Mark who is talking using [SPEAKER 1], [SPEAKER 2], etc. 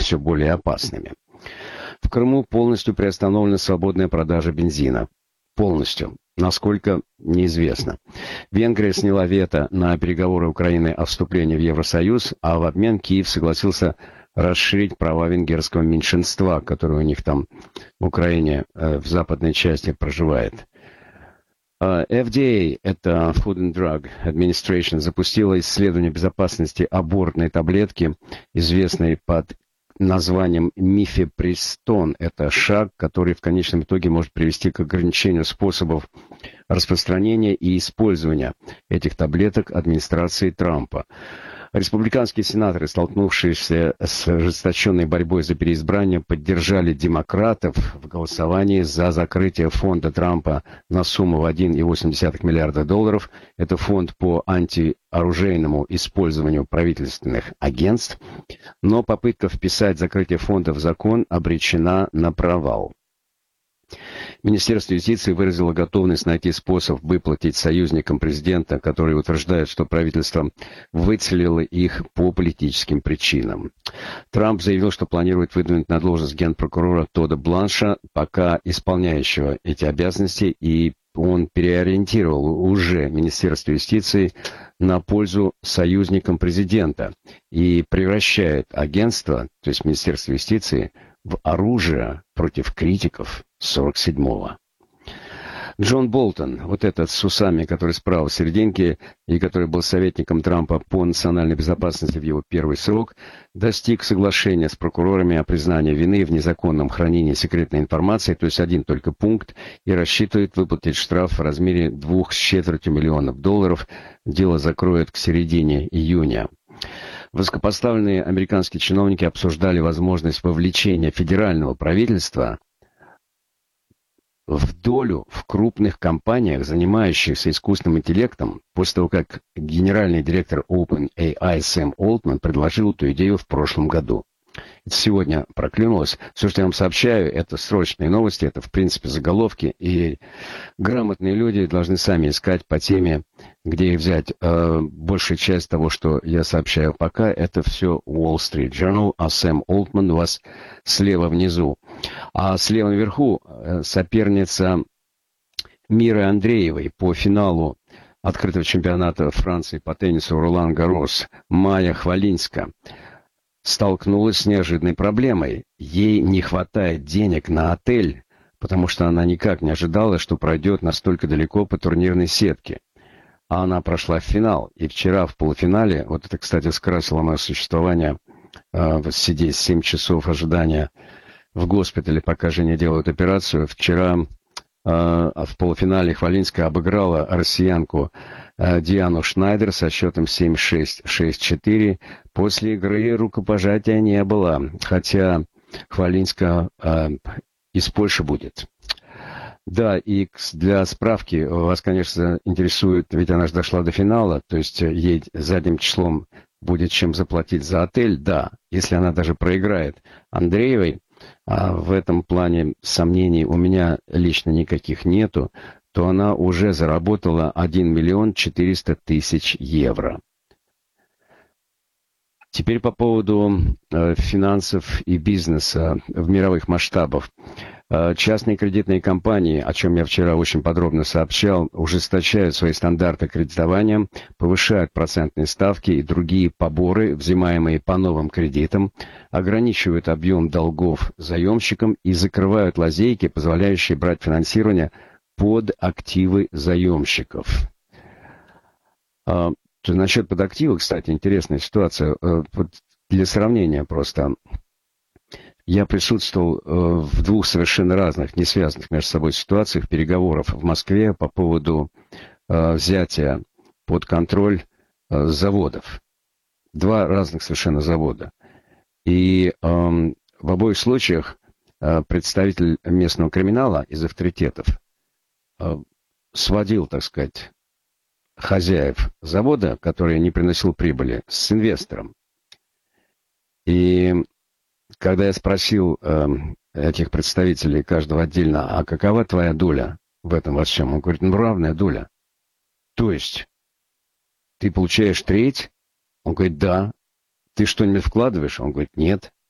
[SPEAKER 1] все более опасными. В Крыму полностью приостановлена свободная продажа бензина. Полностью. Насколько, неизвестно. Венгрия сняла вето на переговоры Украины о вступлении в Евросоюз, а в обмен Киев согласился расширить права венгерского меньшинства, которое у них там в Украине в западной части проживает. FDA, это Food and Drug Administration, запустила исследование безопасности абортной таблетки, известной под названием мифепристон. Это шаг, который в конечном итоге может привести к ограничению способов распространения и использования этих таблеток администрации Трампа. Республиканские сенаторы, столкнувшиеся с ожесточенной борьбой за переизбрание, поддержали демократов в голосовании за закрытие фонда Трампа на сумму в $1,8 миллиарда. Это фонд по антиоружейному использованию правительственных агентств. Но попытка вписать закрытие фонда в закон обречена на провал. Министерство юстиции выразило готовность найти способ выплатить союзникам президента, которые утверждают, что правительство выцелило их по политическим причинам. Трамп заявил, что планирует выдвинуть на должность генпрокурора Тодда Бланша, пока исполняющего эти обязанности, и он переориентировал уже Министерство юстиции на пользу союзникам президента и превращает агентство, то есть Министерство юстиции, в оружие против критиков 47-го. Джон Болтон, вот этот с усами, который справа в серединке и который был советником Трампа по национальной безопасности в его первый срок, достиг соглашения с прокурорами о признании вины в незаконном хранении секретной информации, то есть один только пункт, и рассчитывает выплатить штраф в размере $2,25 миллионов. Дело закроют к середине июня. Высокопоставленные американские чиновники обсуждали возможность вовлечения федерального правительства в долю в крупных компаниях, занимающихся искусственным интеллектом, после того, как генеральный директор OpenAI Сэм Олтман предложил эту идею в прошлом году. Это сегодня проклюнулось. Все, что я вам сообщаю, это срочные новости, это, в принципе, заголовки, и грамотные люди должны сами искать по теме, где их взять. Большая часть того, что я сообщаю пока, это все Wall Street Journal, а Сэм Олтман у вас слева внизу. А слева наверху соперница Миры Андреевой по финалу открытого чемпионата Франции по теннису Ролан-Гаррос Майя Хвалинска столкнулась с неожиданной проблемой. Ей не хватает денег на отель, потому что она никак не ожидала, что пройдет настолько далеко по турнирной сетке. А она прошла в финал. И вчера в полуфинале, вот это, кстати, скрасило мое существование, сидеть 7 часов ожидания в госпитале, пока жене делают операцию. Вчера в полуфинале Хвалинская обыграла россиянку Диану Шнайдер со счетом 7-6, 6-4. После игры рукопожатия не было, хотя Хвалинская из Польши будет. Да, и для справки вас, конечно, интересует, ведь она же дошла до финала, то есть ей задним числом будет чем заплатить за отель. Да, если она даже проиграет Андреевой, а в этом плане сомнений у меня лично никаких нету, то она уже заработала 1 400 000 евро. Теперь по поводу финансов и бизнеса в мировых масштабах. Частные кредитные компании, о чем я вчера очень подробно сообщал, ужесточают свои стандарты кредитования, повышают процентные ставки и другие поборы, взимаемые по новым кредитам, ограничивают объем долгов заемщикам и закрывают лазейки, позволяющие брать финансирование под активы заемщиков. Насчет под активы, кстати, интересная ситуация. Для сравнения просто. Я присутствовал в двух совершенно разных, не связанных между собой ситуациях переговоров в Москве по поводу взятия под контроль заводов. Два разных совершенно завода. И в обоих случаях представитель местного криминала из авторитетов сводил, так сказать, хозяев завода, который не приносил прибыли, с инвестором. И когда я спросил этих представителей каждого отдельно, а какова твоя доля в этом во всем? Он говорит, равная доля. То есть, ты получаешь треть? Он говорит, да. Ты что-нибудь вкладываешь? Он говорит, нет.